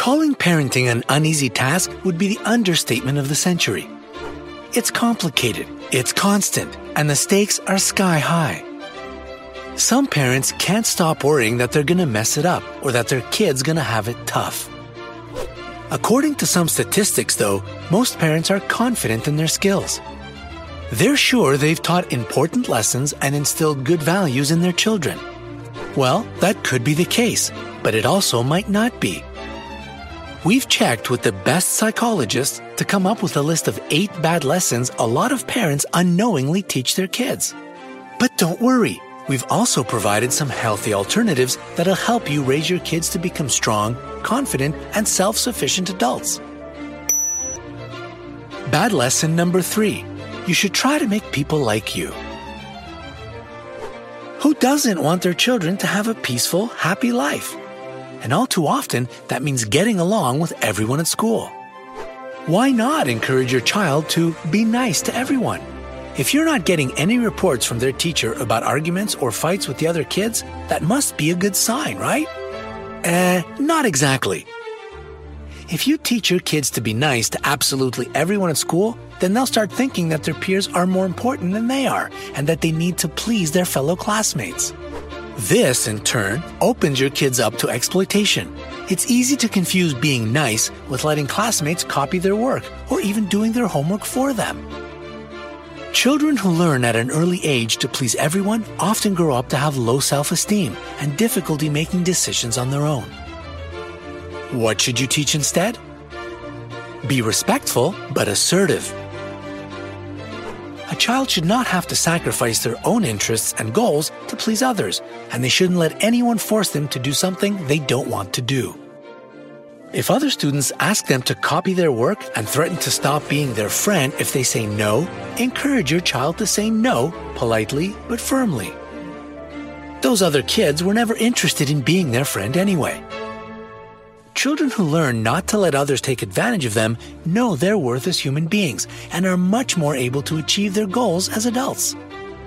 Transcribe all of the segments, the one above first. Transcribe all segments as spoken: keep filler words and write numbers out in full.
Calling parenting an uneasy task would be the understatement of the century. It's complicated, it's constant, and the stakes are sky high. Some parents can't stop worrying that they're going to mess it up or that their kid's going to have it tough. According to some statistics, though, most parents are confident in their skills. They're sure they've taught important lessons and instilled good values in their children. Well, that could be the case, but it also might not be. We've checked with the best psychologists to come up with a list of eight bad lessons a lot of parents unknowingly teach their kids. But don't worry, we've also provided some healthy alternatives that'll help you raise your kids to become strong, confident, and self-sufficient adults. Bad lesson number three. You should try to make people like you. Who doesn't want their children to have a peaceful, happy life? And all too often, that means getting along with everyone at school. Why not encourage your child to be nice to everyone? If you're not getting any reports from their teacher about arguments or fights with the other kids, that must be a good sign, right? Eh, not exactly. If you teach your kids to be nice to absolutely everyone at school, then they'll start thinking that their peers are more important than they are and that they need to please their fellow classmates. This, in turn, opens your kids up to exploitation. It's easy to confuse being nice with letting classmates copy their work or even doing their homework for them. Children who learn at an early age to please everyone often grow up to have low self-esteem and difficulty making decisions on their own. What should you teach instead? Be respectful but assertive. A child should not have to sacrifice their own interests and goals to please others, and they shouldn't let anyone force them to do something they don't want to do. If other students ask them to copy their work and threaten to stop being their friend if they say no, encourage your child to say no politely but firmly. Those other kids were never interested in being their friend anyway. Children who learn not to let others take advantage of them know their worth as human beings and are much more able to achieve their goals as adults.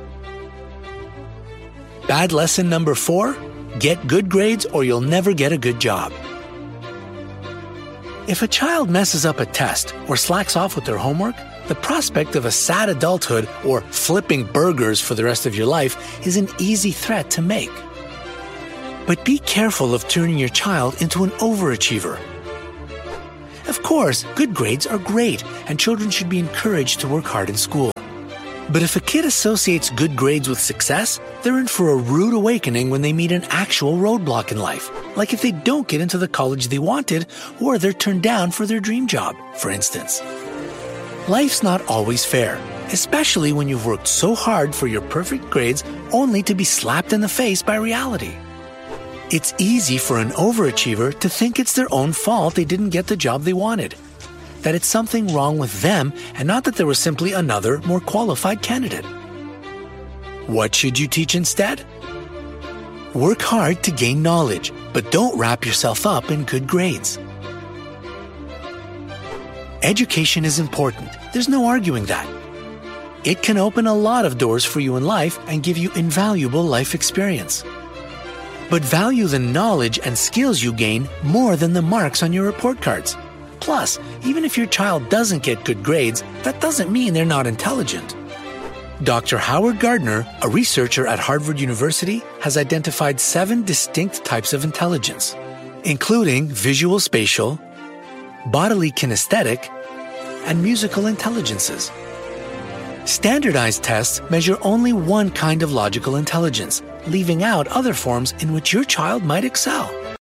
Bad lesson number four, get good grades or you'll never get a good job. If a child messes up a test or slacks off with their homework, the prospect of a sad adulthood or flipping burgers for the rest of your life is an easy threat to make. But be careful of turning your child into an overachiever. Of course, good grades are great, and children should be encouraged to work hard in school. But if a kid associates good grades with success, they're in for a rude awakening when they meet an actual roadblock in life, like if they don't get into the college they wanted or they're turned down for their dream job, for instance. Life's not always fair, especially when you've worked so hard for your perfect grades only to be slapped in the face by reality. It's easy for an overachiever to think it's their own fault they didn't get the job they wanted, that it's something wrong with them and not that there was simply another, more qualified candidate. What should you teach instead? Work hard to gain knowledge, but don't wrap yourself up in good grades. Education is important. There's no arguing that. It can open a lot of doors for you in life and give you invaluable life experience. But value the knowledge and skills you gain more than the marks on your report cards. Plus, even if your child doesn't get good grades, that doesn't mean they're not intelligent. Doctor Howard Gardner, a researcher at Harvard University, has identified seven distinct types of intelligence, including visual spatial, bodily kinesthetic, and musical intelligences. Standardized tests measure only one kind of logical intelligence, leaving out other forms in which your child might excel.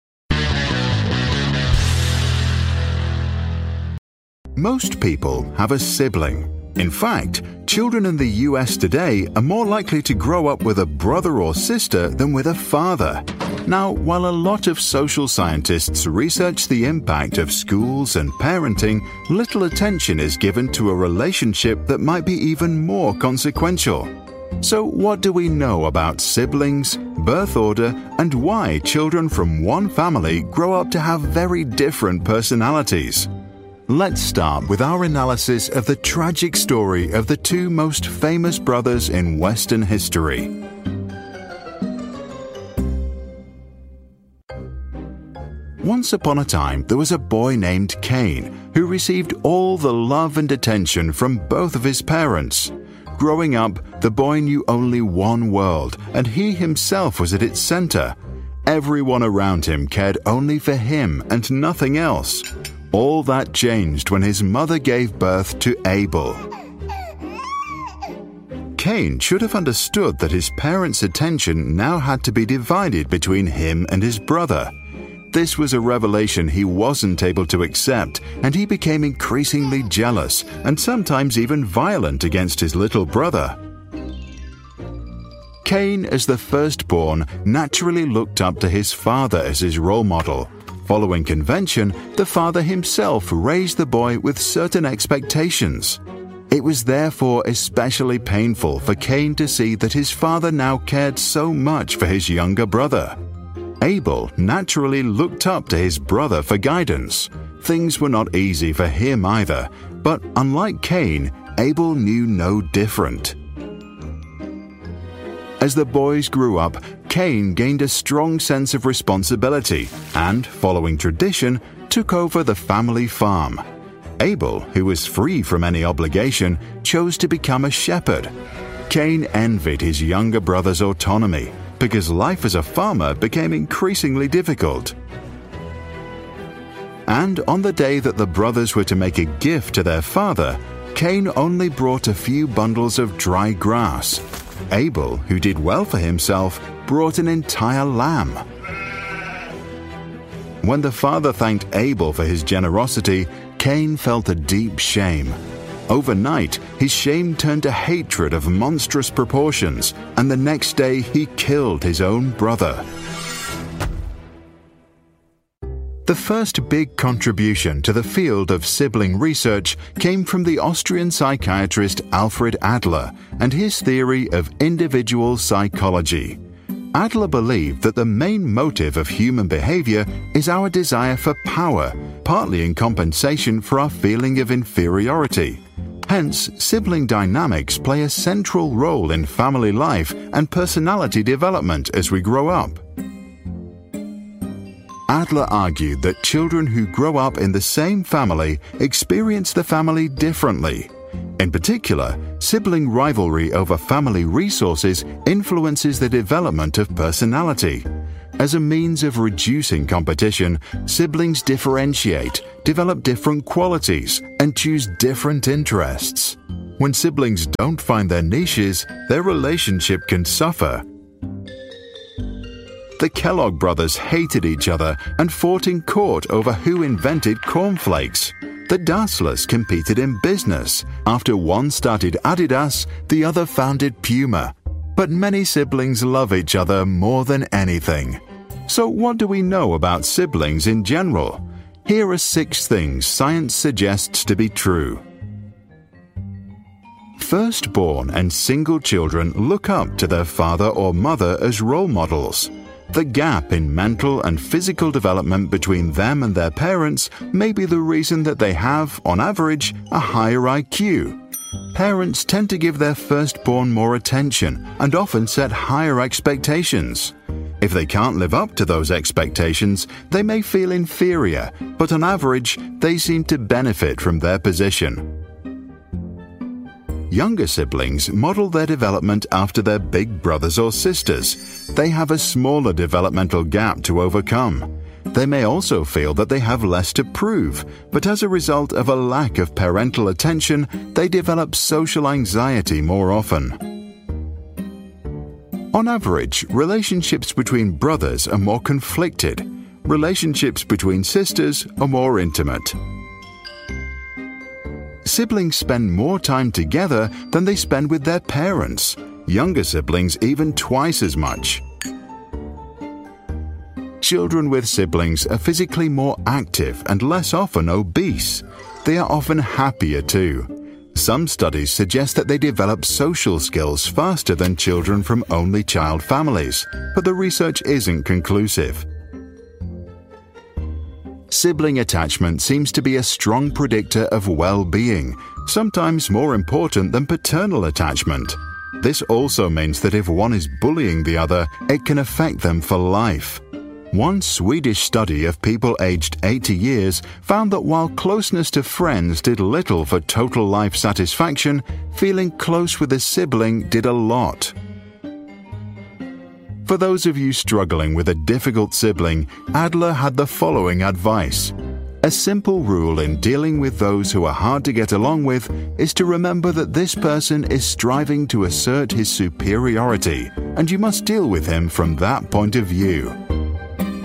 Most people have a sibling. In fact, children in the U S today are more likely to grow up with a brother or sister than with a father. Now, while a lot of social scientists research the impact of schools and parenting, little attention is given to a relationship that might be even more consequential. So what do we know about siblings, birth order, and why children from one family grow up to have very different personalities? Let's start with our analysis of the tragic story of the two most famous brothers in Western history. Once upon a time, there was a boy named Cain who received all the love and attention from both of his parents. Growing up, the boy knew only one world, and he himself was at its center. Everyone around him cared only for him and nothing else. All that changed when his mother gave birth to Abel. Cain should have understood that his parents' attention now had to be divided between him and his brother. This was a revelation he wasn't able to accept, and he became increasingly jealous and sometimes even violent against his little brother. Cain, as the firstborn, naturally looked up to his father as his role model. Following convention, the father himself raised the boy with certain expectations. It was therefore especially painful for Cain to see that his father now cared so much for his younger brother. Abel naturally looked up to his brother for guidance. Things were not easy for him either, but unlike Cain, Abel knew no different. As the boys grew up, Cain gained a strong sense of responsibility and, following tradition, took over the family farm. Abel, who was free from any obligation, chose to become a shepherd. Cain envied his younger brother's autonomy, because life as a farmer became increasingly difficult. And on the day that the brothers were to make a gift to their father, Cain only brought a few bundles of dry grass. Abel, who did well for himself, brought an entire lamb. When the father thanked Abel for his generosity, Cain felt a deep shame. Overnight, his shame turned to hatred of monstrous proportions, and the next day he killed his own brother. The first big contribution to the field of sibling research came from the Austrian psychiatrist Alfred Adler and his theory of individual psychology. Adler believed that the main motive of human behavior is our desire for power, partly in compensation for our feeling of inferiority. Hence, sibling dynamics play a central role in family life and personality development as we grow up. Adler argued that children who grow up in the same family experience the family differently. In particular, sibling rivalry over family resources influences the development of personality. As a means of reducing competition, siblings differentiate, develop different qualities, and choose different interests. When siblings don't find their niches, their relationship can suffer. The Kellogg brothers hated each other and fought in court over who invented cornflakes. The Dasslers competed in business. After one started Adidas, the other founded Puma. But many siblings love each other more than anything. So what do we know about siblings in general? Here are six things science suggests to be true. Firstborn and single children look up to their father or mother as role models. The gap in mental and physical development between them and their parents may be the reason that they have, on average, a higher I Q. Parents tend to give their firstborn more attention and often set higher expectations. If they can't live up to those expectations, they may feel inferior, but on average, they seem to benefit from their position. Younger siblings model their development after their big brothers or sisters. They have a smaller developmental gap to overcome. They may also feel that they have less to prove, but as a result of a lack of parental attention, they develop social anxiety more often. On average, relationships between brothers are more conflicted. Relationships between sisters are more intimate. Siblings spend more time together than they spend with their parents. Younger siblings even twice as much. Children with siblings are physically more active and less often obese. They are often happier too. Some studies suggest that they develop social skills faster than children from only child families, but the research isn't conclusive. Sibling attachment seems to be a strong predictor of well-being, sometimes more important than paternal attachment. This also means that if one is bullying the other, it can affect them for life. One Swedish study of people aged eighty years found that while closeness to friends did little for total life satisfaction, feeling close with a sibling did a lot. For those of you struggling with a difficult sibling, Adler had the following advice. A simple rule in dealing with those who are hard to get along with is to remember that this person is striving to assert his superiority, and you must deal with him from that point of view.